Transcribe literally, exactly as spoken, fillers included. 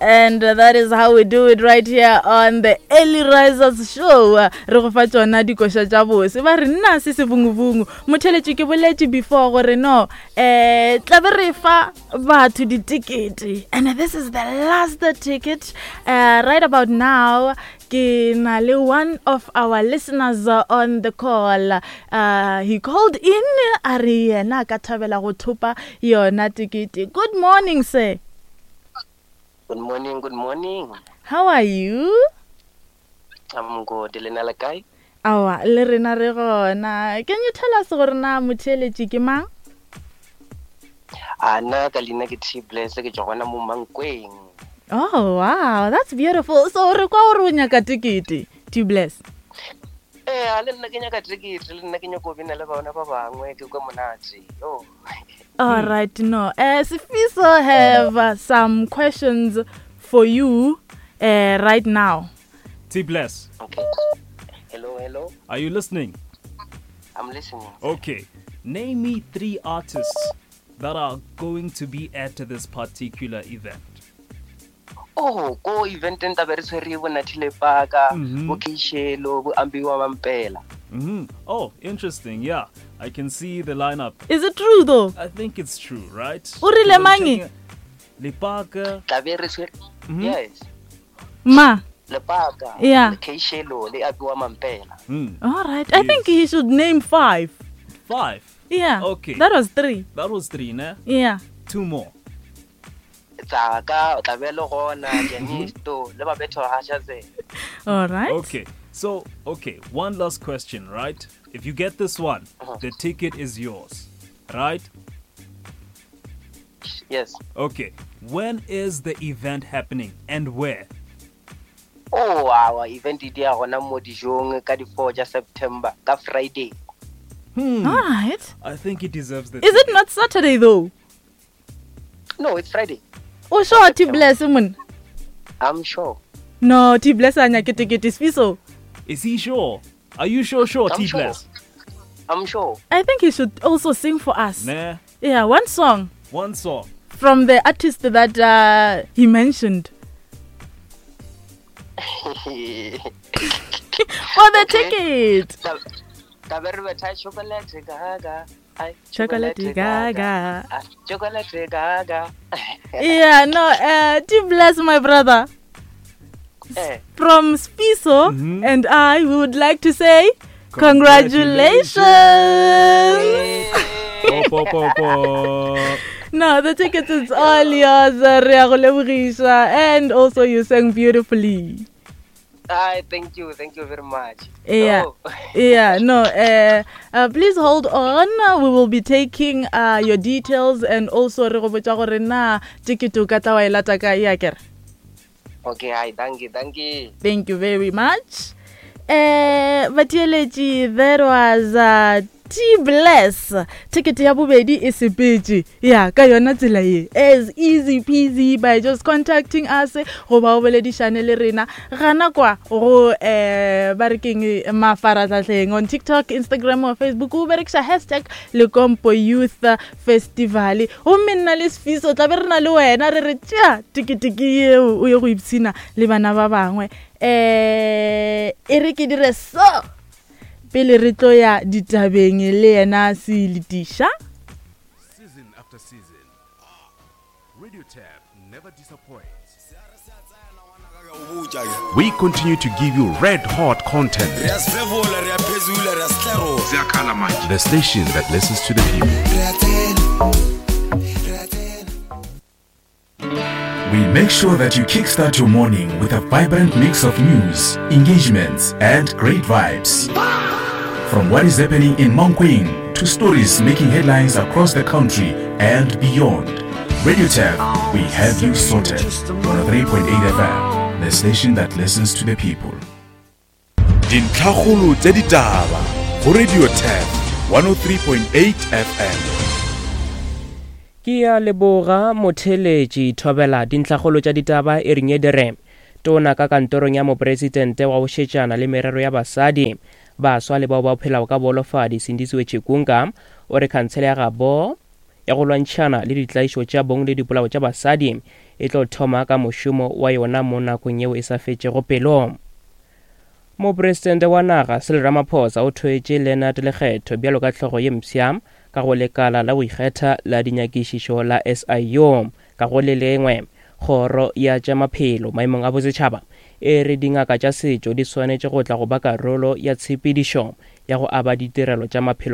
And uh, that is how we do it right here on the Early Risers Show. Re go fa tsona dikosha tsa bose ba re nna se se bungubungu motheletše ke boletse before gore no eh tla be re fa batho di ticket, and this is the last ticket uh, right about now. Ke na le one of our listeners uh, on the call. Uh, he called in a re yena ka thabela go thopa yona ticket. Good morning, sir. Good morning, good morning. How are you? I'm good. Le na le kae? Awa, le rena re gona. Can you tell us gore na motheletši ke mang? Ana ka lena ke T-Bless ke tsogana mo Mankweng. Oh, wow, that's beautiful. So re kwa o re o nyaka ticket, T-Bless? Eh, a le nna ke nyaka ticket, le nna ke nyaka go bina le bona ba bangwe ke kwa monate. Oh. All right, no. Uh, Sifiso have uh, some questions for you uh, right now. T-Bless. Okay. Hello, hello. Are you listening? I'm listening. Okay. Name me three artists that are going to be at this particular event. Oh, go event enta be re tshwere bo Nathile Paka, bo Kishelo, bo Ambiwa Mampela. Mm-hmm. Oh, interesting. Yeah, I can see the lineup. Is it true though? I think it's true, right? Urile mangi. Lepaka. Yes. Ma. Lepaka. Yeah. Le Kishelo, le Ambiwa Mampela. Mm. All right. I yes. think he should name five. Five. Yeah. Okay. That was three. That was three, ne? Yeah. Two more. All right. Okay. So, okay, one last question, right? If you get this one, uh-huh. the ticket is yours, right? Yes. Okay. When is the event happening and where? Oh, our event is on the fourth of September, ka Friday. Hmm. All right. I think it deserves the Is ticket. it not Saturday though? No, it's Friday. Oh, sure, T-Bless, man. I'm sure. No, T-Bless anya ke ticket is Fiso. Is he sure? Are you sure, sure, I'm T-Bless? Sure. I'm sure. I think he should also sing for us. Nah. Yeah, one song. One song. From the artist that uh, he mentioned. For the ticket. Chocolate Gaga. Chocolate Gaga. Chocolate Gaga. Yeah, no, uh, T-Bless, my brother. Eh. From Spiso mm-hmm. and I would like to say congratulations. Congratulations. po, po, po. No, the ticket is all yours, uh, and also you sang beautifully. Ah, thank you, thank you very much. Yeah, oh. yeah, no, uh, uh, please hold on. Uh, we will be taking uh, your details and also ticket to Katawa. Okay, hi, thank you, thank you. Thank you very much. Uh, Vatieleji, there was uh, T-Bless. Ticket ya bobedi is a page. Yeah, ka yona tsela ye. As easy peasy by just contacting us. Go ba boledi channel rena. Gana kwa go eh barking mafaratlhatlheng on TikTok, Instagram or Facebook. Go berekisa hashtag Lekompo Youth Festival. O menna le Sifiso tla be rena le wena re re tja ticket ke o ye go ipsina le bana ba bangwe. Eh e re ke dire so pele re tlo ya ditabeng le yena se litisha. Season after season, Radio Tab never disappoints. We continue to give you red hot content. The station that listens to the people. We make sure that you kickstart your morning with a vibrant mix of news, engagements, and great vibes. From what is happening in Mankweng to stories making headlines across the country and beyond. Radio Tab, we have you sorted. one oh three point eight F M, the station that listens to the people. Dintlhakgolo tse ditaba go Radio Tab, one oh three point eight F M. Kia leboga motheletši thobela dintlhakgolo tša ditaba e ring ederem tona ka kantorong ya mopresidente wa bošetšana le merero ya basadi baswa le bao ba phelago ka bolofadi Sindisiwe Chikunga o re khansele ya gabo ya go lwantšhana le ditlaišo tša bong le dipolao tša basadi e tlo thoma ka mošomo wa yona mo nakong yeo e sa fetšego pelo. Mopresidente wa naga Cyril Ramaphosa o thoetše Leonard Lekgetho bjalo ka hlogo ye mpšha ka go lekala la go ikgetha la dinyakišišo la S I O ka go le lengwe kgoro ya tša maphelo maemong a bosetšhaba e re dingaka tša setšo di swanetše go tla go ba karolo ya tshepedišo ya go aba ditirelo tša maphelo